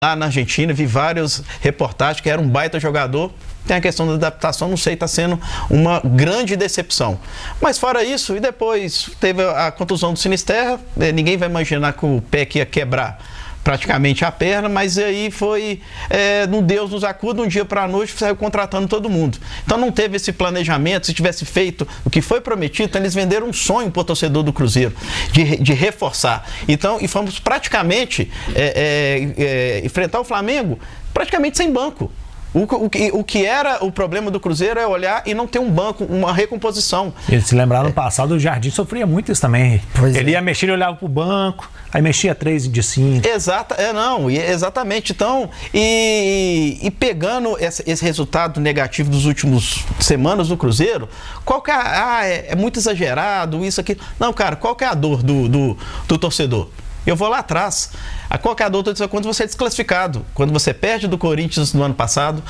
lá na Argentina, vi várias reportagens que era um baita jogador. Tem a questão da adaptação, não sei, está sendo uma grande decepção. Mas fora isso, e depois teve a contusão do Sinisterra, ninguém vai imaginar que o pé que ia quebrar praticamente a perna, mas aí foi, no Deus nos acuda, um dia para a noite, saiu contratando todo mundo. Então não teve esse planejamento. Se tivesse feito o que foi prometido, então eles venderam um sonho para o torcedor do Cruzeiro, de reforçar. Então, e fomos praticamente enfrentar o Flamengo praticamente sem banco. O que era o problema do Cruzeiro é olhar e não ter um banco, uma recomposição. Eles se lembraram no passado, o Jardim sofria muito isso também. Ele ia mexer, ele olhava pro banco, aí mexia 3 de 5. Exatamente. Então, e pegando esse resultado negativo dos últimos semanas do Cruzeiro, qual que é muito exagerado, isso aqui. Não, cara, qual que é a dor do torcedor? Eu vou lá atrás. Qual que é a dor? Quando você é desclassificado, quando você perde do Corinthians no ano passado,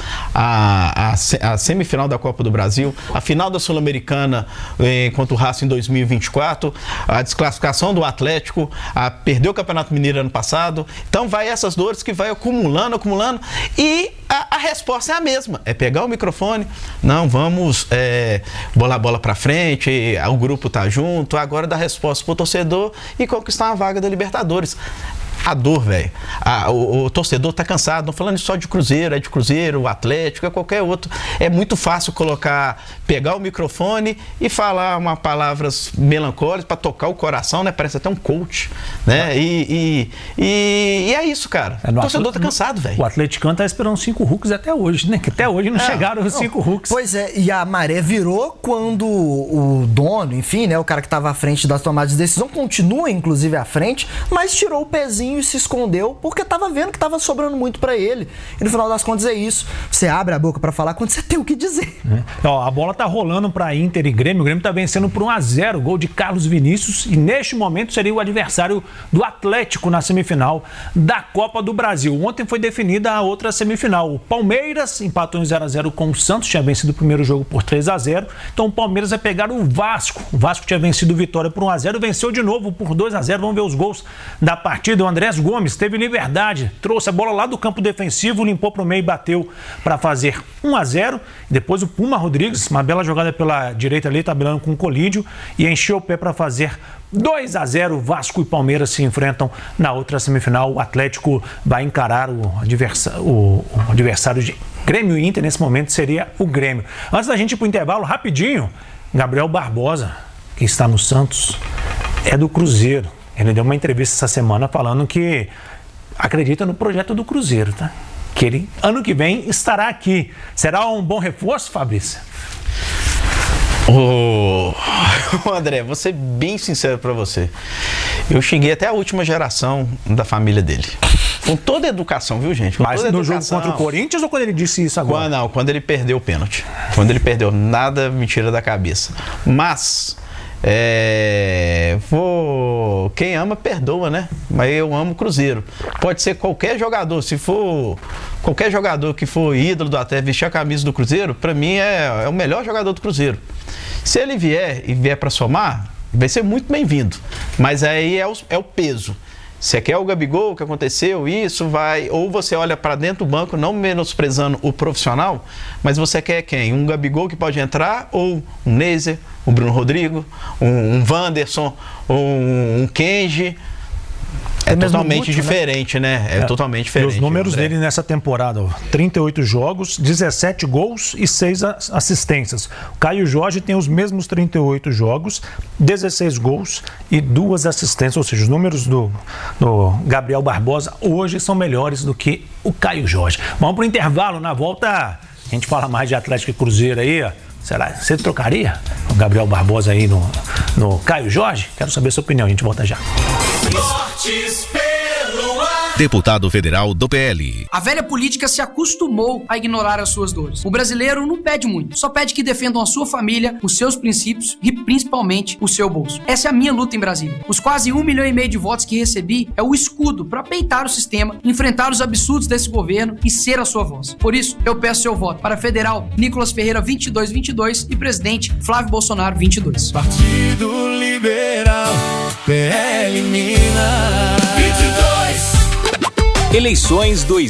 a semifinal da Copa do Brasil, a final da Sul-Americana contra o Racing em 2024, a desclassificação do Atlético, perdeu o Campeonato Mineiro ano passado. Então vai essas dores que vai acumulando, e a resposta é a mesma, é pegar o microfone, não, vamos bolar a bola pra frente, o grupo tá junto, agora dá resposta pro torcedor e conquistar uma vaga da Libertadores. A dor, velho. O torcedor tá cansado, não falando só de Cruzeiro, é de Cruzeiro, Atlético, é qualquer outro. É muito fácil pegar o microfone e falar umas palavras melancólicas para tocar o coração, né? Parece até um coach, né? E é isso, cara. O torcedor tá cansado, velho. O atleticano tá esperando 5 Hulks até hoje, né? Que até hoje não chegaram os 5 Hulks. Pois é, e a maré virou quando o dono, enfim, né? O cara que tava à frente das tomadas de decisão, continua inclusive à frente, mas tirou o pezinho e se escondeu porque tava vendo que tava sobrando muito pra ele. E no final das contas é isso. Você abre a boca pra falar quando você tem o que dizer. Ó, a bola tá rolando pra Inter e Grêmio. O Grêmio tá vencendo por 1-0. Gol de Carlos Vinícius. E neste momento seria o adversário do Atlético na semifinal da Copa do Brasil. Ontem foi definida a outra semifinal. O Palmeiras empatou em 0-0 com o Santos. Tinha vencido o primeiro jogo por 3-0. Então o Palmeiras vai pegar o Vasco. O Vasco tinha vencido o Vitória por 1-0. Venceu de novo por 2-0. Vamos ver os gols da partida. O Andrés Gomes teve liberdade, trouxe a bola lá do campo defensivo, limpou para o meio e bateu para fazer 1-0. Depois o Puma Rodrigues, uma bela jogada pela direita ali, tabelando com o Colídio, e encheu o pé para fazer 2-0. Vasco e Palmeiras se enfrentam na outra semifinal. O Atlético vai encarar o adversário de Grêmio e Inter. Nesse momento seria o Grêmio. Antes da gente ir para o intervalo, rapidinho, Gabriel Barbosa, que está no Santos, é do Cruzeiro. Ele deu uma entrevista essa semana falando que acredita no projeto do Cruzeiro, tá? Que ele, ano que vem, estará aqui. Será um bom reforço, Fabrício? André, vou ser bem sincero pra você. Eu cheguei até a última geração da família dele. Com toda a educação, viu, gente? Mas no jogo contra o Corinthians ou quando ele disse isso agora? Quando ele perdeu o pênalti. Quando ele perdeu, nada me tira da cabeça. Mas... quem ama perdoa, né? Mas eu amo o Cruzeiro. Pode ser qualquer jogador, se for qualquer jogador que for ídolo do Atlético, vestir a camisa do Cruzeiro, pra mim é o melhor jogador do Cruzeiro. Se ele vier para somar, vai ser muito bem-vindo. Mas aí é o peso. Você quer o Gabigol, o que aconteceu, isso vai... Ou você olha para dentro do banco, não menosprezando o profissional, mas você quer quem? Um Gabigol que pode entrar, ou um Neiser, um Bruno Rodrigo, um Wanderson, um Kenji... É totalmente diferente, né? Totalmente diferente. E os números dele nessa temporada, 38 jogos, 17 gols e 6 assistências. O Caio Jorge tem os mesmos 38 jogos, 16 gols e 2 assistências. Ou seja, os números do Gabriel Barbosa hoje são melhores do que o Caio Jorge. Vamos para o intervalo. Na volta, a gente fala mais de Atlético e Cruzeiro aí, ó. Será? Você trocaria o Gabriel Barbosa aí no Caio Jorge? Quero saber a sua opinião, a gente volta já. Deputado federal do PL. A velha política se acostumou a ignorar as suas dores. O brasileiro não pede muito, só pede que defendam a sua família, os seus princípios e principalmente o seu bolso. Essa é a minha luta em Brasília. Os quase 1,5 milhão de votos que recebi é o escudo para peitar o sistema, enfrentar os absurdos desse governo e ser a sua voz. Por isso, eu peço seu voto para Federal Nicolas Ferreira 2222 e Presidente Flávio Bolsonaro 22. Partido Liberal, PL Minas 22. Eleições